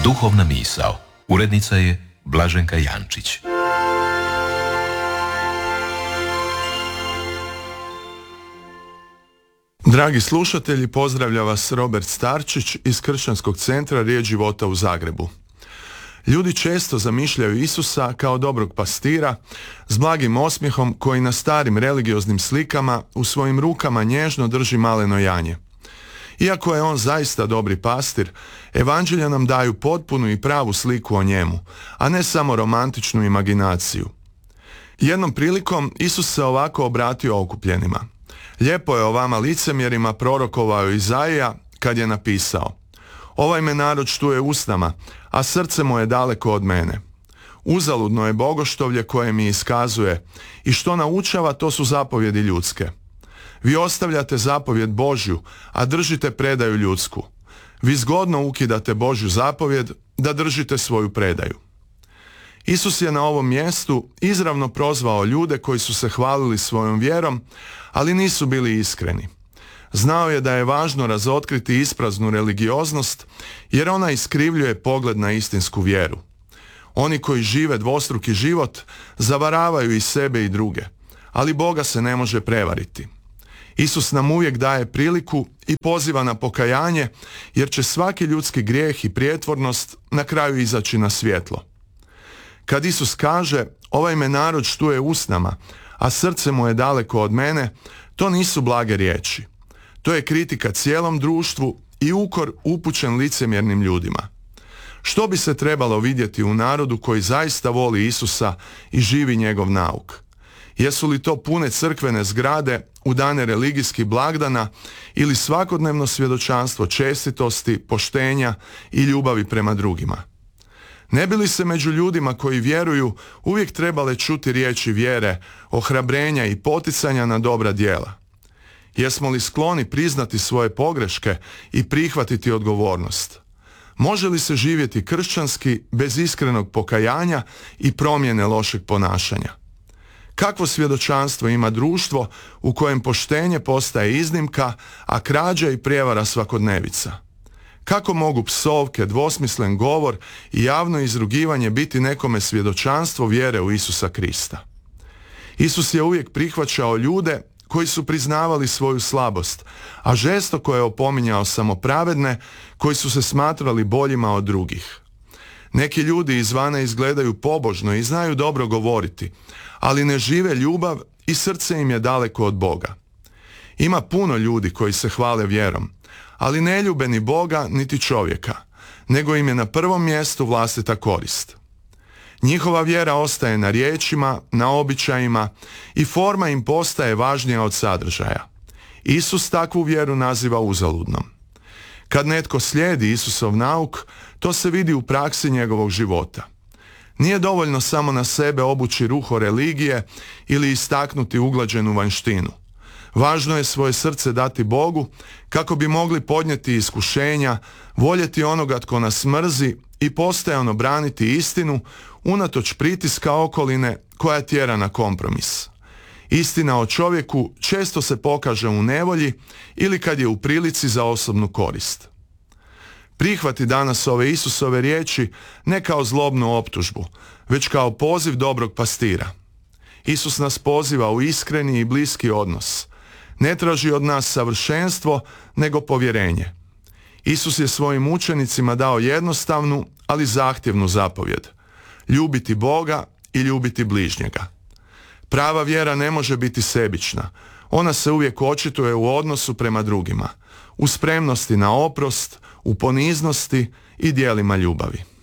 Duhovna misao. Urednica je Blaženka Jančić. Dragi slušatelji, pozdravlja vas Robert Starčić iz Kršćanskog centra Riječ života u Zagrebu. Ljudi često zamišljaju Isusa kao dobrog pastira s blagim osmijehom koji na starim religioznim slikama u svojim rukama nježno drži maleno janje. Iako je on zaista dobri pastir, evanđelja nam daju potpunu i pravu sliku o njemu, a ne samo romantičnu imaginaciju. Jednom prilikom Isus se ovako obratio okupljenima. Lijepo je o vama licemjerima prorokovao Izaija kad je napisao: ovaj me narod štuje usnama, a srce mu je daleko od mene. Uzaludno je bogoštovlje koje mi iskazuje i što naučava, to su zapovjedi ljudske. Vi ostavljate zapovjed Božju, a držite predaju ljudsku. Vi zgodno ukidate Božju zapovjed da držite svoju predaju. Isus je na ovom mjestu izravno prozvao ljude koji su se hvalili svojom vjerom, ali nisu bili iskreni. Znao je da je važno razotkriti ispraznu religioznost, jer ona iskrivljuje pogled na istinsku vjeru. Oni koji žive dvostruki život zavaravaju i sebe i druge, ali Boga se ne može prevariti. Isus nam uvijek daje priliku i poziva na pokajanje, jer će svaki ljudski grijeh i prijetvornost na kraju izaći na svjetlo. Kad Isus kaže: ovaj me narod štuje usnama, a srce mu je daleko od mene, to nisu blage riječi. To je kritika cijelom društvu i ukor upućen licemjernim ljudima. Što bi se trebalo vidjeti u narodu koji zaista voli Isusa i živi njegov nauk? Jesu li to pune crkvene zgrade u dane religijskih blagdana ili svakodnevno svjedočanstvo čestitosti, poštenja i ljubavi prema drugima? Ne bi li se među ljudima koji vjeruju uvijek trebale čuti riječi vjere, ohrabrenja i poticanja na dobra djela? Jesmo li skloni priznati svoje pogreške i prihvatiti odgovornost? Može li se živjeti kršćanski bez iskrenog pokajanja i promjene lošeg ponašanja? Kakvo svjedočanstvo ima društvo u kojem poštenje postaje iznimka, a krađa i prijevara svakodnevica? Kako mogu psovke, dvosmislen govor i javno izrugivanje biti nekome svjedočanstvo vjere u Isusa Krista? Isus je uvijek prihvaćao ljude koji su priznavali svoju slabost, a žestoko je opominjao samo pravedne koji su se smatrali boljima od drugih. Neki ljudi izvana izgledaju pobožno i znaju dobro govoriti, ali ne žive ljubav i srce im je daleko od Boga. Ima puno ljudi koji se hvale vjerom, ali ne ljube ni Boga niti čovjeka, nego im je na prvom mjestu vlastita korist. Njihova vjera ostaje na riječima, na običajima i forma im postaje važnija od sadržaja. Isus takvu vjeru naziva uzaludnom. Kad netko slijedi Isusov nauk, to se vidi u praksi njegovog života. Nije dovoljno samo na sebe obući ruho religije ili istaknuti uglađenu vanjštinu. Važno je svoje srce dati Bogu kako bi mogli podnijeti iskušenja, voljeti onoga tko nas mrzi i postajano braniti istinu unatoč pritiska okoline koja tjera na kompromis. Istina o čovjeku često se pokaže u nevolji ili kad je u prilici za osobnu korist. Prihvati danas ove Isusove riječi ne kao zlobnu optužbu, već kao poziv dobrog pastira. Isus nas poziva u iskreni i bliski odnos. Ne traži od nas savršenstvo, nego povjerenje. Isus je svojim učenicima dao jednostavnu, ali zahtjevnu zapovjed: ljubiti Boga i ljubiti bližnjega. Prava vjera ne može biti sebična. Ona se uvijek očituje u odnosu prema drugima, u spremnosti na oprost, u poniznosti i djelima ljubavi.